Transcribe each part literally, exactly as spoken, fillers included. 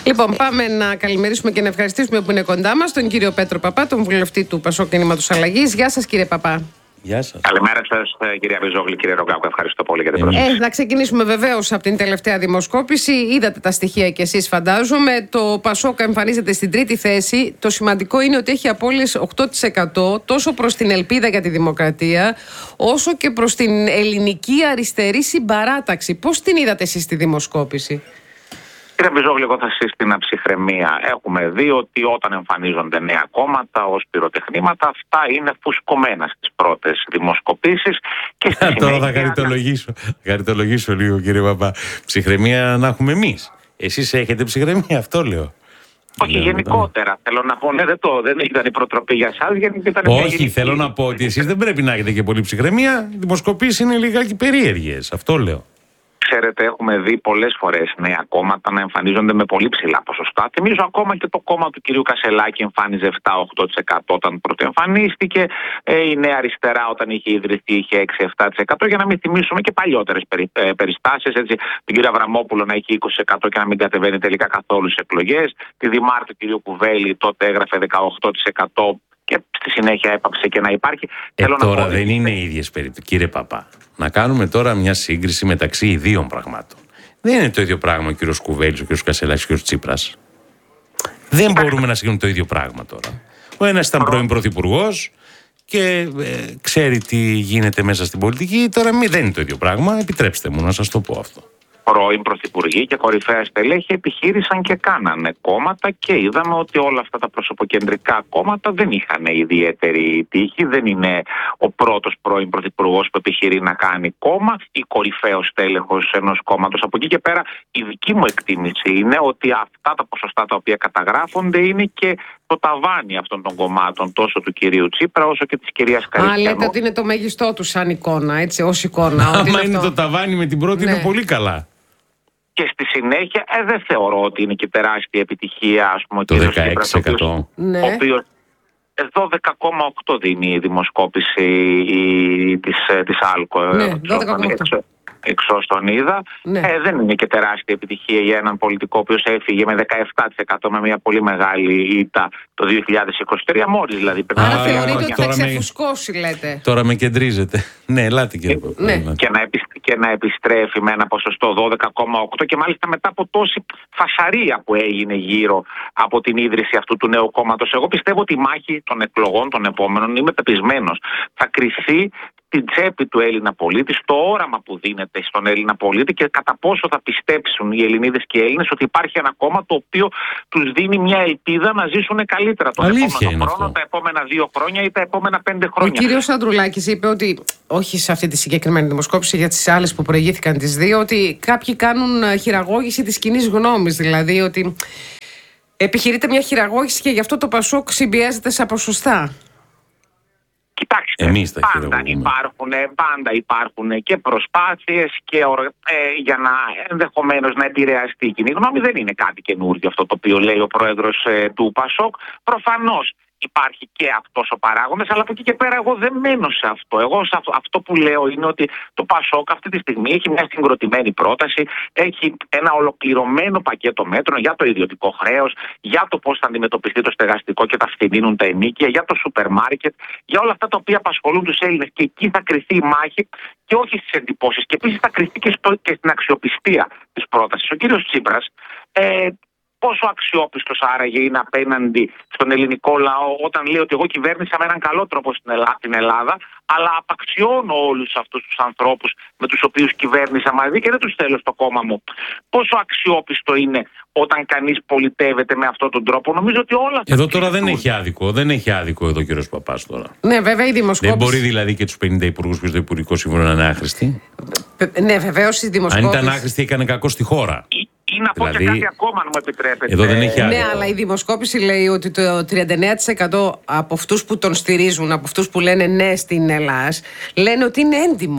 Λοιπόν, πάμε να καλημερίσουμε και να ευχαριστήσουμε που είναι κοντά μας τον κύριο Πέτρο Παπά, τον βουλευτή του Πασόκ Κινήματος Αλλαγής. Γεια σας, κύριε Παπά. Γεια σας. Καλημέρα σας, κυρία Ριζόγλη, κύριε Ρογκάκο. Ευχαριστώ πολύ για την πρόσκληση. Ε, να ξεκινήσουμε βεβαίως από την τελευταία δημοσκόπηση. Είδατε τα στοιχεία κι εσείς, φαντάζομαι. Το Πασόκ εμφανίζεται στην τρίτη θέση. Το σημαντικό είναι ότι έχει απώλειες οκτώ τοις εκατό τόσο προς την ελπίδα για τη δημοκρατία, όσο και προς την ελληνική αριστερή συμπαράταξη. Πώς την είδατε εσείς τη δημοσκόπηση? Κύριε Μπιζόγλη, εγώ θα σύστηνα ψυχραιμία. Έχουμε δει ότι όταν εμφανίζονται νέα κόμματα ως πυροτεχνήματα, αυτά είναι φουσκωμένα στις πρώτες δημοσκοπήσεις. Και στη συνέχεια... Τώρα θα χαριτολογήσω. Θα χαριτολογήσω λίγο, κύριε Παπά. Ψυχραιμία να έχουμε εμείς. Εσείς έχετε ψυχραιμία, αυτό λέω. Όχι, λέω, γενικότερα. Μετά. Θέλω να πω, ναι, δεν, το, δεν ήταν η προτροπή για εσάς. Όχι, θέλω να πω ότι εσείς δεν πρέπει να έχετε και πολύ ψυχραιμία. Οι δημοσκοπήσεις είναι λιγάκι περίεργες. Αυτό λέω. Ξέρετε, έχουμε δει πολλές φορές νέα κόμματα να εμφανίζονται με πολύ ψηλά ποσοστά. Θυμίζω ακόμα και το κόμμα του κυρίου Κασελάκη εμφάνιζε επτά με οκτώ τοις εκατό όταν πρωτοεμφανίστηκε. Ε, η Νέα Αριστερά όταν είχε ιδρυθεί είχε έξι με επτά τοις εκατό. Για να μην θυμίσουμε και παλιότερες περι, ε, περιστάσεις. Έτσι, την κυρία Αβραμόπουλο να έχει είκοσι τοις εκατό και να μην κατεβαίνει τελικά καθόλου στις εκλογές. Τη Δημάρ του κυρίου Κουβέλη τότε έγραφε δεκαοκτώ τοις εκατό. Και στη συνέχεια έπαψε και να υπάρχει. Ε, Θέλω τώρα να πω, δεν είναι οι ίδιες περίπτωσεις, κύριε Παπά. Να κάνουμε τώρα μια σύγκριση μεταξύ ιδίων πραγμάτων. Δεν είναι το ίδιο πράγμα ο κύριος Κουβέλης, ο κύριος Κασελάκης, ο κύριος Τσίπρας. Δεν μπορούμε να συγκρίνουμε το ίδιο πράγμα τώρα. Ο ένας ήταν πρώην πρωθυπουργός και ε, ξέρει τι γίνεται μέσα στην πολιτική. Τώρα μη, δεν είναι το ίδιο πράγμα. Επιτρέψτε μου να σας το πω αυτό. Πρώην πρωθυπουργοί και κορυφαία στελέχη επιχείρησαν και κάνανε κόμματα και είδαμε ότι όλα αυτά τα προσωποκεντρικά κόμματα δεν είχαν ιδιαίτερη τύχη. Δεν είναι ο πρώτος πρώην πρωθυπουργός που επιχειρεί να κάνει κόμμα ή κορυφαίος στέλεχος ενός κόμματος. Από εκεί και πέρα η δική μου εκτίμηση είναι ότι αυτά τα ποσοστά τα οποία καταγράφονται είναι και το ταβάνι αυτών των κομμάτων, τόσο του κυρίου Τσίπρα όσο και της κυρίας Καριστιανού. Α, λέτε ότι είναι το μέγιστό του σαν εικόνα, έτσι, ως εικόνα. Άμα είναι το ταβάνι με την πρώτη, ναι, είναι πολύ καλά. Και στη συνέχεια ε, δεν θεωρώ ότι είναι και τεράστια επιτυχία, ας πούμε, το δεκαέξι τοις εκατό. Ναι. Ο οποίος δώδεκα κόμμα οκτώ δίνει η δημοσκόπηση η, της, της Άλκο. Ναι, δώδεκα κόμμα οκτώ. Εξώς τον είδα. Ναι. Ε, δεν είναι και τεράστια επιτυχία για έναν πολιτικό ο οποίος έφυγε με δεκαεπτά τοις εκατό με μια πολύ μεγάλη ήττα το δύο χιλιάδες είκοσι τρία, μόλις δηλαδή. Άρα θεωρείτε ότι θα ξεφουσκώσει, λέτε. Τώρα με κεντρίζετε. Ναι, ελάτε κύριε Παπά. Ναι. Και, να και να επιστρέφει με ένα ποσοστό δώδεκα κόμμα οκτώ και μάλιστα μετά από τόση φασαρία που έγινε γύρω από την ίδρυση αυτού του νέου κόμματος. Εγώ πιστεύω ότι η μάχη των εκλογών των επόμενων, είμαι πεπισμένος, θα κριθεί την τσέπη του Έλληνα πολίτη, στο όραμα που δίνεται στον Έλληνα πολίτη και κατά πόσο θα πιστέψουν οι Ελληνίδες και οι Έλληνες ότι υπάρχει ένα κόμμα το οποίο τους δίνει μια ελπίδα να ζήσουν καλύτερα τον Αλήθεια επόμενο χρόνο, αυτό. τα επόμενα δύο χρόνια ή τα επόμενα πέντε χρόνια. Ο κύριος Ανδρουλάκης είπε ότι, όχι σε αυτή τη συγκεκριμένη δημοσκόπηση, για τις άλλες που προηγήθηκαν τις δύο, ότι κάποιοι κάνουν χειραγώγηση της κοινής γνώμης, δηλαδή ότι επιχειρείται μια χειραγώγηση και γι' αυτό το Πασόκ συμπιέζεται σε ποσοστά. Κοιτάξτε, Εμείς τα πάντα, υπάρχουν, πάντα υπάρχουν και προσπάθειες και, ε, για να ενδεχομένως να επηρεαστεί η κοινή γνώμη. Δεν είναι κάτι καινούργιο αυτό το οποίο λέει ο πρόεδρος ε, του Πασόκ. Προφανώς υπάρχει και αυτός ο παράγοντας, αλλά από εκεί και πέρα εγώ δεν μένω σε αυτό. Εγώ σε αυτό, αυτό που λέω είναι ότι το Πασόκ αυτή τη στιγμή έχει μια συγκροτημένη πρόταση, έχει ένα ολοκληρωμένο πακέτο μέτρων για το ιδιωτικό χρέος, για το πώς θα αντιμετωπιστεί το στεγαστικό και θα φθηνίνουν τα ενοίκια, για το σούπερ μάρκετ, για όλα αυτά τα οποία απασχολούν τους Έλληνες. Και εκεί θα κριθεί η μάχη και όχι στις εντυπώσεις. Και επίσης θα κριθεί και, στο, και στην αξιοπιστία της πρότασης. Ο κύριος Τσίπρας ε, πόσο αξιόπιστος άραγε είναι απέναντι στον ελληνικό λαό όταν λέει ότι εγώ κυβέρνησα με έναν καλό τρόπο στην Ελλάδα, την Ελλάδα, αλλά απαξιώνω όλους αυτούς τους ανθρώπους με τους οποίους κυβέρνησα μαζί και δεν τους θέλω στο κόμμα μου. Πόσο αξιόπιστο είναι όταν κανείς πολιτεύεται με αυτόν τον τρόπο? Νομίζω ότι όλα αυτά. Εδώ τώρα δεν έχει άδικο. Δεν έχει άδικο εδώ ο κύριος Παπάς τώρα. Ναι, βέβαια η δημοσκόπηση. Δεν μπορεί δηλαδή και τους πενήντα υπουργούς που στο Υπουργικό Σύμβουλο να είναι άχρηστοι. Ναι, βεβαίως η δημοσκόπηση. Αν ήταν άχρηστοι, έκανε κακό στη χώρα. Ή να πω δηλαδή, και κάτι ακόμα, αν μου επιτρέπετε. Εδώ δεν έχει άδικο. Ναι, αλλά η δημοσκόπηση λέει ότι το τριάντα εννέα τοις εκατό από αυτούς που τον στηρίζουν, από αυτούς που λένε ναι στην Ελλάδα, λένε ότι είναι έντιμος.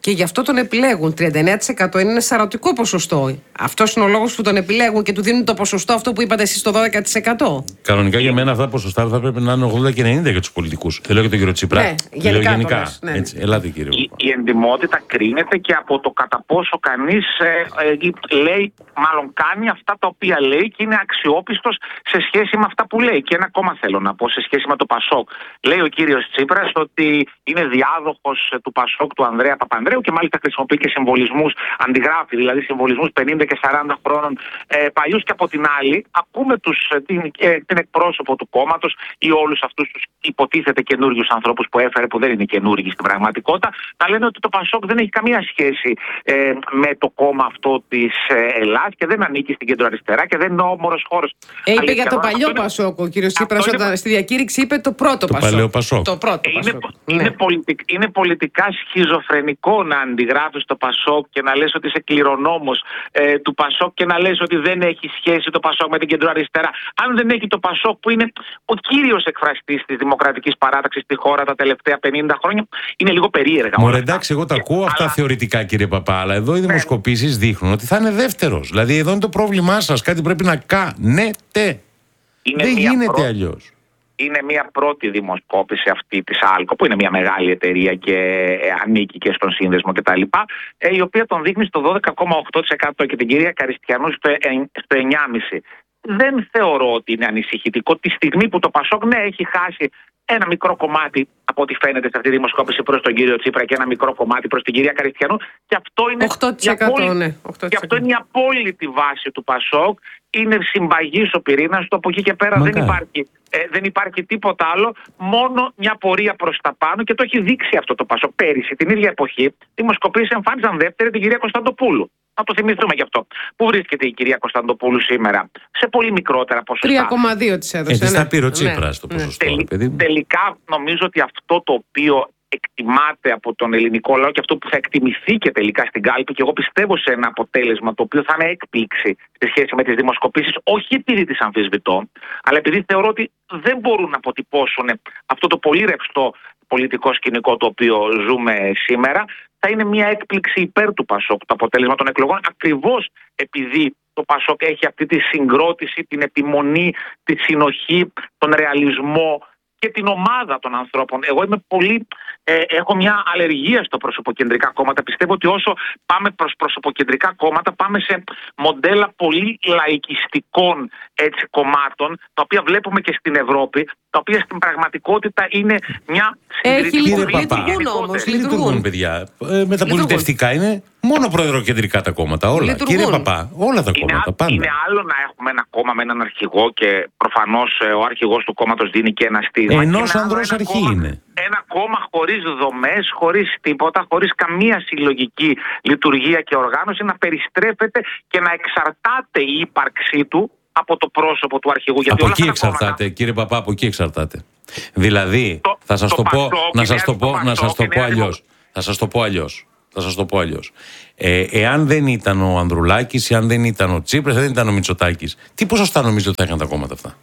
Και γι' αυτό τον επιλέγουν. τριάντα εννέα τοις εκατό είναι ένα σαρωτικό ποσοστό. Αυτός είναι ο λόγος που τον επιλέγουν και του δίνουν το ποσοστό αυτό που είπατε εσείς, το δώδεκα τοις εκατό. Κανονικά για μένα αυτά τα ποσοστά θα πρέπει να είναι ογδόντα και ενενήντα για τους πολιτικούς. Δεν λέω για τον κύριο Τσίπρα. Ναι, γενικά. γενικά. Λες, ναι. Έτσι, ελάτε κύριε. Η, η εντιμότητα κρίνεται και από το κατά πόσο κανείς ε, ε, λέει, μάλλον κάνει αυτά τα οποία λέει και είναι αξιόπιστος σε σχέση με αυτά που λέει. Και ένα ακόμα θέλω να πω σε σχέση με το Πασόκ. Λέει ο κύριος Τσίπρας ότι είναι διάδοχος του Πασόκ του Ανδρέα Παπανδρέου και μάλιστα χρησιμοποιεί και συμβολισμούς, αντιγράφει δηλαδή συμβολισμούς πενήντα και σαράντα χρόνων ε, παλιούς. Και από την άλλη, ακούμε τους, την, ε, την εκπρόσωπο του κόμματος ή όλους αυτούς τους υποτίθεται καινούριους ανθρώπους που έφερε, που δεν είναι καινούργοι στην πραγματικότητα, να λένε ότι το Πασόκ δεν έχει καμία σχέση ε, με το κόμμα αυτό της ε, Ελλάς και δεν ανήκει στην κεντροαριστερά και δεν είναι όμορος χώρος. Ε, είπε για το παλιό είναι... Πασόκ ο κύριος Τσίπρας όταν είναι... στη διακήρυξη είπε το πρώτο το Πασόκ. Πασόκ. Το πρώτο είναι, Πασόκ. Είναι, ναι. πολιτικ, είναι πολιτικά σχιζοφρενικό να αντιγράφεις το Πασόκ και να λες ότι είσαι κληρονόμος ε, του Πασόκ και να λες ότι δεν έχει σχέση το Πασόκ με την κεντροαριστερά. Αν δεν έχει το Πασόκ που είναι ο κύριος εκφραστής της δημοκρατικής παράταξης στη χώρα τα τελευταία πενήντα χρόνια, είναι λίγο περίεργα. Μωρέ, εντάξει, εγώ τα ακούω αυτά αλλά... θεωρητικά κύριε Παπά, αλλά εδώ οι δημοσκοπήσεις δείχνουν ότι θα είναι δεύτερος. Δηλαδή εδώ είναι το πρόβλημά σας, κάτι πρέπει να κάνετε. Είναι δεν γίνεται πρώτη... αλλιώς. Είναι μια πρώτη δημοσκόπηση αυτή της Άλκο, που είναι μια μεγάλη εταιρεία και ανήκει και στον σύνδεσμο κτλ. Η οποία τον δείχνει στο δώδεκα κόμμα οκτώ τοις εκατό και την κυρία Καριστιανού στο εννιά κόμμα πέντε τοις εκατό. Δεν θεωρώ ότι είναι ανησυχητικό τη στιγμή που το Πασόκ ναι έχει χάσει ένα μικρό κομμάτι από ό,τι φαίνεται σε αυτή τη δημοσκόπηση προς τον κύριο Τσίπρα και ένα μικρό κομμάτι προς την κυρία Καριστιανού. Και αυτό είναι, οκτώ τοις εκατό, απόλυτη, ναι, οκτώ τοις εκατό. και αυτό είναι η απόλυτη βάση του Πασόκ. Είναι συμπαγής ο πυρήνας του. Από εκεί και πέρα δεν υπάρχει, ε, δεν υπάρχει τίποτα άλλο. Μόνο μια πορεία προς τα πάνω και το έχει δείξει αυτό το Πασόκ. Πέρυσι, την ίδια εποχή, δημοσκοπήσεις εμφάνιζαν δεύτερη την κυρία Κωνσταντοπούλου. Να το θυμηθούμε γι' αυτό. Πού βρίσκεται η κυρία Κωνσταντοπούλου σήμερα? Σε πολύ μικρότερα ποσοστά. τρία κόμμα δύο της έδωσε. Ε, ναι. Θα πήρε ο Τσίπρας το ποσοστό. Τελ, παιδί. Τελικά νομίζω ότι αυτό το οποίο εκτιμάται από τον ελληνικό λαό και αυτό που θα εκτιμηθεί και τελικά στην κάλπη, και εγώ πιστεύω σε ένα αποτέλεσμα το οποίο θα είναι έκπληξη σε σχέση με τις δημοσκοπήσεις, όχι επειδή τις αμφισβητώ, αλλά επειδή θεωρώ ότι δεν μπορούν να αποτυπώσουν αυτό το πολύ ρευστό πολιτικό σκηνικό το οποίο ζούμε σήμερα, θα είναι μια έκπληξη υπέρ του Πασόκ το αποτέλεσμα των εκλογών, ακριβώς επειδή το Πασόκ έχει αυτή τη συγκρότηση, την επιμονή, τη συνοχή, τον ρεαλισμό και την ομάδα των ανθρώπων. Εγώ είμαι πολύ, ε, έχω μια αλλεργία στο προσωποκεντρικά κόμματα. Πιστεύω ότι όσο πάμε προς προσωποκεντρικά κόμματα, πάμε σε μοντέλα πολύ λαϊκιστικών έτσι, κομμάτων, τα οποία βλέπουμε και στην Ευρώπη, τα οποία στην πραγματικότητα είναι μια συγκριτική. Λειτουργούν όμως. Λειτουργούν, παιδιά. Ε, μεταπολιτευτικά είναι μόνο προεδροκεντρικά τα κόμματα. Όλα. Λειτουργούν. Κύριε Παπά, όλα τα είναι, κόμματα. Πάντα. Είναι άλλο να έχουμε ένα κόμμα με έναν αρχηγό και προφανώς ε, ο αρχηγός του κόμματος δίνει και ένα στίγμα. Ενός ανδρός αρχή κόμμα, είναι. Ένα κόμμα χωρίς δομές, χωρίς τίποτα, χωρίς καμία συλλογική λειτουργία και οργάνωση να περιστρέφεται και να εξαρτάται η ύπαρξή του από το πρόσωπο του αρχηγού. Από εκεί εξαρτάται, κόμματα... κύριε Παπά, από εκεί εξαρτάται. Δηλαδή, το, θα σας το, το πω, να σας το πω, να σας το πω αλλιώς. Θα σας το πω αλλιώς. Θα σας το πω αλλιώς. Ε, εάν δεν ήταν ο Ανδρουλάκης, εάν δεν ήταν ο Τσίπρας, δεν ήταν ο Μητσοτάκης, τι ποσοστά νομίζετε ότι θα είχαν τα κόμματα αυτά?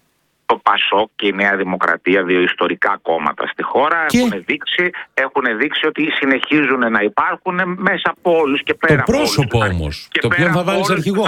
Το Πασόκ και η Νέα Δημοκρατία, δύο ιστορικά κόμματα στη χώρα, και... έχουν, δείξει, έχουν δείξει ότι συνεχίζουν να υπάρχουν μέσα από όλους και πέρα από όλους. Το πρόσωπο όμως, το οποίο θα βάλεις αρχηγό.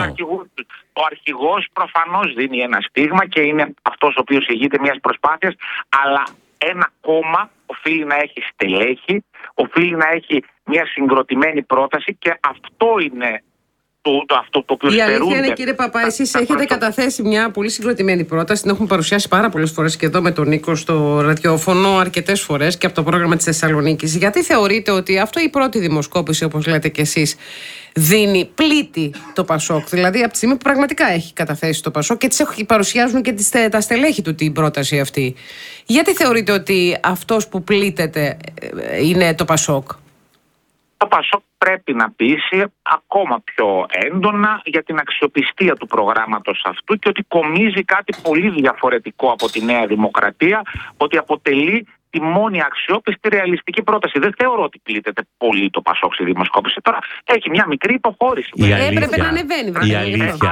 Ο αρχηγός προφανώς δίνει ένα στίγμα και είναι αυτός ο οποίος ηγείται μιας προσπάθειας, αλλά ένα κόμμα οφείλει να έχει στελέχη, οφείλει να έχει μια συγκροτημένη πρόταση και αυτό είναι το, το, αυτό το οποίο η στερούνται. αλήθεια είναι, κύριε Παπά, εσείς έχετε πρόσωπα. καταθέσει μια πολύ συγκροτημένη πρόταση, την έχουμε παρουσιάσει πάρα πολλές φορές και εδώ με τον Νίκο στο ραδιόφωνο, αρκετές φορές και από το πρόγραμμα της Θεσσαλονίκης. Γιατί θεωρείτε ότι αυτό η πρώτη δημοσκόπηση, όπως λέτε κι εσείς, δίνει, πλήττει το Πασόκ? Δηλαδή από τη στιγμή που πραγματικά έχει καταθέσει το Πασόκ και τις παρουσιάζουν και τις, τα στελέχη του την πρόταση αυτή. Γιατί θεωρείτε ότι αυτός που πλήττεται είναι το Πασόκ? Το Πασόκ πρέπει να πείσει ακόμα πιο έντονα για την αξιοπιστία του προγράμματος αυτού και ότι κομίζει κάτι πολύ διαφορετικό από τη Νέα Δημοκρατία, ότι αποτελεί τη μόνη αξιόπιστη ρεαλιστική πρόταση. Δεν θεωρώ ότι πλήττεται πολύ το Πασόκ στη δημοσκόπηση. Τώρα έχει μια μικρή υποχώρηση. Η αλήθεια, έπρεπε να ανεβαίνει, η αλήθεια,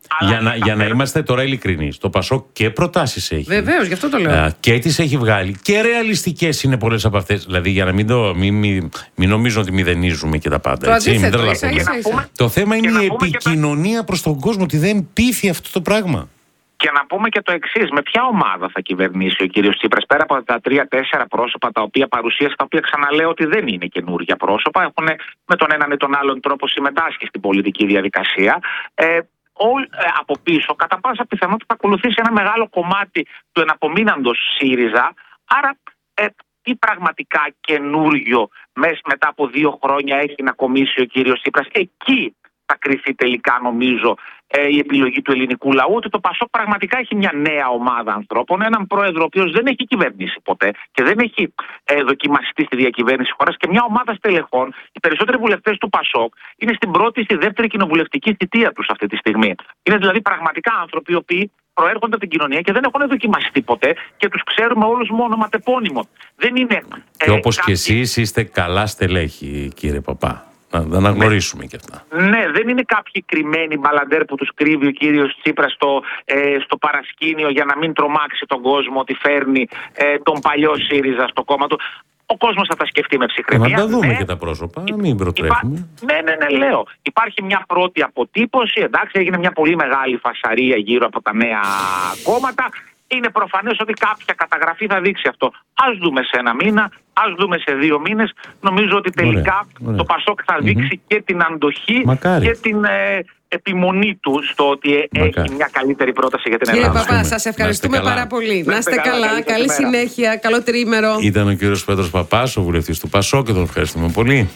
Για να, για να είμαστε τώρα ειλικρινείς, το Πασόκ και προτάσεις έχει. Βεβαίως, γι' αυτό το λέω. Και τις έχει βγάλει και ρεαλιστικές είναι πολλές από αυτές. Δηλαδή για να μην, το, μην, μην, μην νομίζουν ότι μηδενίζουμε και τα πάντα. Το έτσι, μην αντίθετο, ίσα, ίσα, ίσα. Το θέμα είναι η επικοινωνία τα... προς τον κόσμο, ότι δεν πείθει αυτό το πράγμα. Και να πούμε και το εξής, με ποια ομάδα θα κυβερνήσει ο κύριος Τσίπρας, πέρα από τα τρία-τέσσερα πρόσωπα τα οποία παρουσίασε, τα οποία ξαναλέω ότι δεν είναι καινούργια πρόσωπα, έχουν με τον έναν ή τον άλλον τρόπο συμμετάσχει στην πολιτική διαδικασία. Ε, Ό, ε, από πίσω, κατά πάσα πιθανότητα θα ακολουθήσει ένα μεγάλο κομμάτι του εναπομείναντος ΣΥΡΙΖΑ. Άρα, ε, τι πραγματικά καινούριο μέσα μετά από δύο χρόνια έχει να κομίσει ο κύριος Τσίπρας? Εκεί θα κρυφεί τελικά, νομίζω, ε, η επιλογή του ελληνικού λαού, ότι το Πασόκ πραγματικά έχει μια νέα ομάδα ανθρώπων, έναν πρόεδρο ο οποίος δεν έχει κυβερνήσει ποτέ και δεν έχει ε, δοκιμαστεί στη διακυβέρνηση χώρας, και μια ομάδα στελεχών. Οι περισσότεροι βουλευτές του Πασόκ είναι στην πρώτη, στη δεύτερη κοινοβουλευτική θητεία τους αυτή τη στιγμή. Είναι δηλαδή πραγματικά άνθρωποι οι οποίοι προέρχονται από την κοινωνία και δεν έχουν δοκιμαστεί ποτέ και τους ξέρουμε όλους με ονοματεπώνυμο. Δεν είναι. Και ε, όπως κάποιοι... και εσείς είστε καλά στελέχη, κύριε Παπά. Να αναγνωρίσουμε ναι. και αυτά. Ναι, δεν είναι κάποιοι κρυμμένοι μπαλαντέρ που τους κρύβει ο κύριος Τσίπρας στο, ε, στο παρασκήνιο για να μην τρομάξει τον κόσμο ότι φέρνει ε, τον παλιό ΣΥΡΙΖΑ στο κόμμα του. Ο κόσμος θα τα σκεφτεί με ψυχραιμία. Να τα δούμε ναι. και τα πρόσωπα, μην προτρέχουμε. Υπά... Ναι, ναι, ναι, λέω. Υπάρχει μια πρώτη αποτύπωση, εντάξει, έγινε μια πολύ μεγάλη φασαρία γύρω από τα νέα κόμματα. Είναι προφανές ότι κάποια καταγραφή θα δείξει αυτό. Ας δούμε σε ένα μήνα, ας δούμε σε δύο μήνες. Νομίζω ότι τελικά ωραία, ωραία. το Πασόκ θα δείξει mm-hmm. και την αντοχή Μακάρι. και την ε, επιμονή του στο ότι Μακάρι. έχει μια καλύτερη πρόταση για την Ελλάδα. Κύριε Παπά, σας ευχαριστούμε πάρα πολύ. Να είστε καλά, καλή, καλή συνέχεια, καλό τρίμερο. Ήταν ο κύριος Πέτρος Παπάς, ο βουλευτής του Πασόκ, και τον ευχαριστούμε πολύ.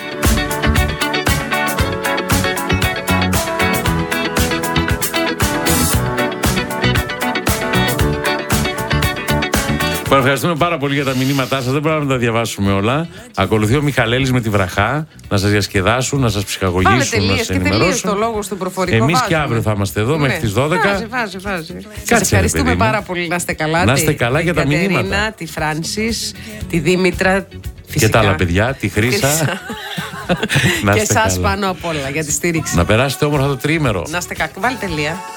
Ευχαριστούμε πάρα πολύ για τα μηνύματά σας. Δεν μπορούμε να τα διαβάσουμε όλα. Ακολουθεί ο Μιχαλέλης με τη βραχά να σας διασκεδάσουν, να σας ψυχαγωγήσουν, να σας ενημερώσουν. Το λόγο στο προφορικό. Εμείς και αύριο θα είμαστε εδώ ναι. μέχρι τις δώδεκα. Βάζει, βάζει, βάζει. Σας ευχαριστούμε πάρα πολύ. Να είστε καλά. Να είστε καλά για τα μηνύματα. Τη Κατερίνα, τη Φράνσις, τη Δήμητρα. Φυσικά. Και τα άλλα παιδιά, τη Χρύσα. Και εσάς πάνω απ' όλα για τη στήριξη. Να περάσετε όμορφα το τρίμερο. Να είστε καλά. Βάλτε τελεία.